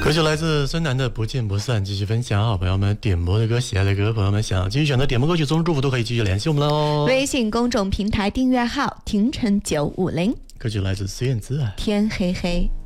歌曲来自孙楠的《不见不散》，继续分享好朋友们点播的歌，喜爱的歌，朋友们想继续选择点播歌曲送出祝福，都可以继续联系我们喽。 微信公众平台订阅号廷晨950， 歌曲来自孙燕姿啊， 天黑黑。